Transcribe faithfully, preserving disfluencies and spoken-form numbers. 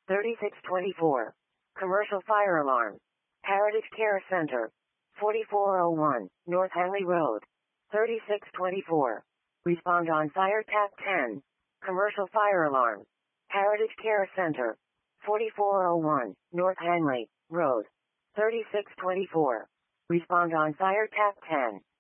thirty-six twenty-four. Commercial fire alarm. Heritage Care Center. forty-four oh one, North Hanley Road. thirty-six twenty-four. Respond on fire tap ten. Commercial fire alarm. Heritage Care Center. forty-four oh one, North Hanley Road. thirty-six twenty-four. Respond on fire tap ten.